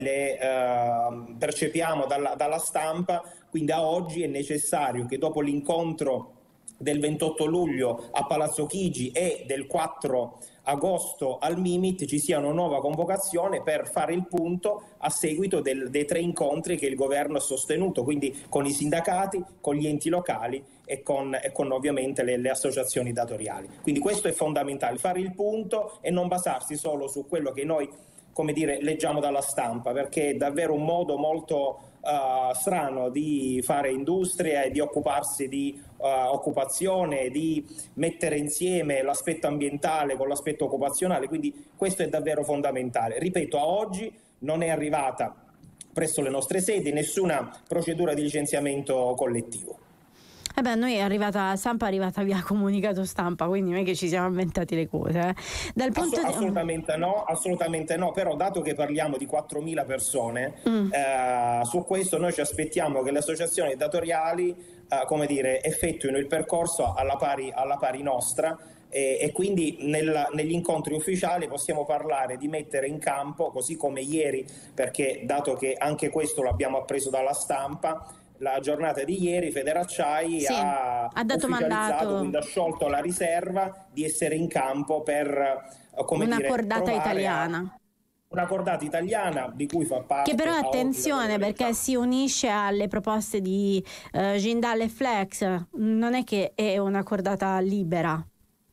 le percepiamo dalla stampa, quindi a oggi è necessario che dopo l'incontro del 28 luglio a Palazzo Chigi e del 4 agosto al Mimit ci sia una nuova convocazione per fare il punto a seguito dei 3 incontri che il governo ha sostenuto, quindi con i sindacati, con gli enti locali e con ovviamente le associazioni datoriali. Quindi questo è fondamentale, fare il punto e non basarsi solo su quello che noi, come dire, leggiamo dalla stampa, perché è davvero un modo molto strano di fare industria e di occuparsi di occupazione, di mettere insieme l'aspetto ambientale con l'aspetto occupazionale, quindi questo è davvero fondamentale. Ripeto, a oggi non è arrivata presso le nostre sedi nessuna procedura di licenziamento collettivo. Noi è arrivata stampa, è arrivata via comunicato stampa, quindi non è che ci siamo inventati le cose. Dal punto assolutamente no, però dato che parliamo di 4.000 persone, su questo noi ci aspettiamo che le associazioni datoriali effettuino il percorso alla pari nostra, e quindi negli incontri ufficiali possiamo parlare di mettere in campo, così come ieri, perché dato che anche questo l'abbiamo appreso dalla stampa, la giornata di ieri Federacciai ha dato mandato, quindi ha sciolto la riserva di essere in campo per una cordata italiana. Una cordata italiana di cui fa parte. Che però attenzione, perché si unisce alle proposte di Jindal e Flex, non è che è una cordata libera.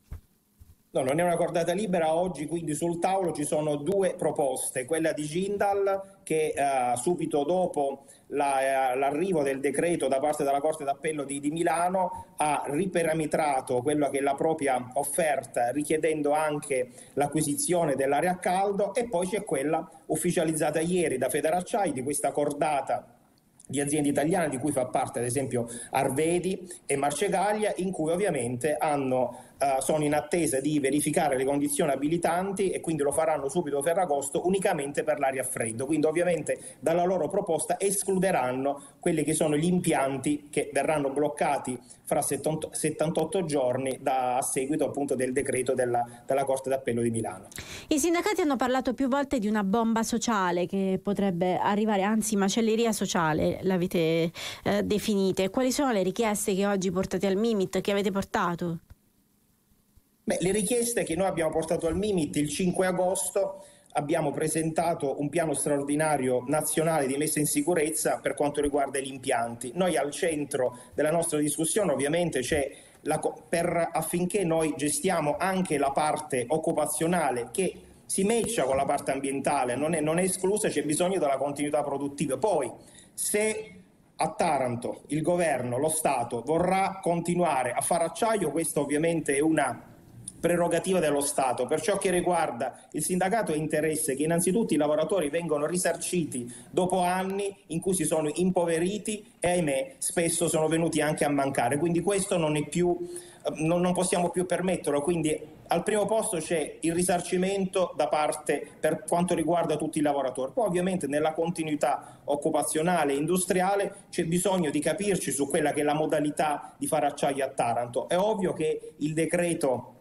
No, non è una cordata libera. Oggi quindi sul tavolo ci sono 2 proposte, quella di Jindal che subito dopo l'arrivo del decreto da parte della Corte d'Appello di Milano ha riparametrato quella che è la propria offerta, richiedendo anche l'acquisizione dell'area a caldo, e poi c'è quella ufficializzata ieri da Federacciai di questa cordata di aziende italiane di cui fa parte ad esempio Arvedi e Marcegaglia, in cui ovviamente sono in attesa di verificare le condizioni abilitanti e quindi lo faranno subito Ferragosto unicamente per l'aria a freddo. Quindi ovviamente dalla loro proposta escluderanno quelli che sono gli impianti che verranno bloccati fra 78 giorni a seguito appunto del decreto della Corte d'Appello di Milano. I sindacati hanno parlato più volte di una bomba sociale che potrebbe arrivare, anzi macelleria sociale l'avete definite. Quali sono le richieste che oggi portate al Mimit, che avete portato? Le richieste che noi abbiamo portato al Mimit il 5 agosto abbiamo presentato un piano straordinario nazionale di messa in sicurezza per quanto riguarda gli impianti. Noi al centro della nostra discussione ovviamente c'è affinché noi gestiamo anche la parte occupazionale che si matcha con la parte ambientale, non è esclusa, c'è bisogno della continuità produttiva. Poi se a Taranto il governo, lo Stato vorrà continuare a fare acciaio, questo ovviamente è una prerogativa dello Stato. Per ciò che riguarda il sindacato è interesse che innanzitutto i lavoratori vengano risarciti dopo anni in cui si sono impoveriti e ahimè spesso sono venuti anche a mancare, quindi questo non possiamo più permetterlo. Quindi al primo posto c'è il risarcimento da parte per quanto riguarda tutti i lavoratori. Poi ovviamente nella continuità occupazionale e industriale c'è bisogno di capirci su quella che è la modalità di fare acciaio a Taranto. È ovvio che il decreto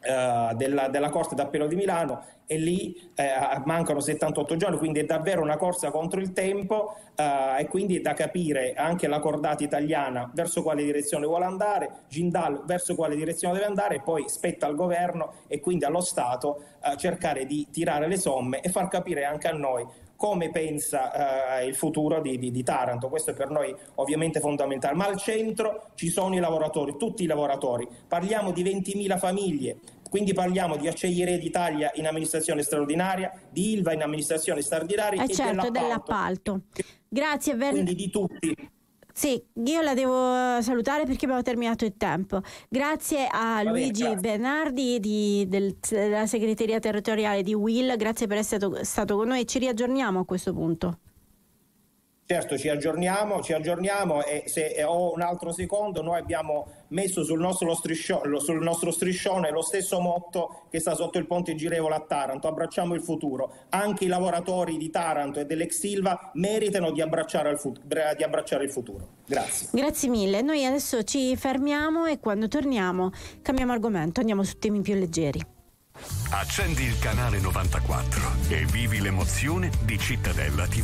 della Corte d'Appello di Milano e lì mancano 78 giorni, quindi è davvero una corsa contro il tempo, e quindi è da capire anche la cordata italiana verso quale direzione vuole andare, Jindal verso quale direzione deve andare, e poi spetta al governo e quindi allo Stato cercare di tirare le somme e far capire anche a noi come pensa il futuro di Taranto. Questo è per noi ovviamente fondamentale, ma al centro ci sono i lavoratori, tutti i lavoratori. Parliamo di 20.000 famiglie, quindi parliamo di Acciaierie d'Italia in amministrazione straordinaria, di Ilva in amministrazione straordinaria e certo, dell'appalto. Grazie, quindi di tutti. Sì, io la devo salutare perché abbiamo terminato il tempo. Grazie a Luigi Bernardi della segreteria territoriale di UIL, grazie per essere stato con noi. Ci riaggiorniamo a questo punto. Certo, ci aggiorniamo e se ho un altro secondo, noi abbiamo messo sul nostro striscione lo stesso motto che sta sotto il ponte girevole a Taranto: abbracciamo il futuro. Anche i lavoratori di Taranto e dell'ex Ilva meritano di abbracciare il futuro. Grazie. Grazie mille. Noi adesso ci fermiamo e quando torniamo cambiamo argomento, andiamo su temi più leggeri. Accendi il canale 94 e vivi l'emozione di Cittadella TV.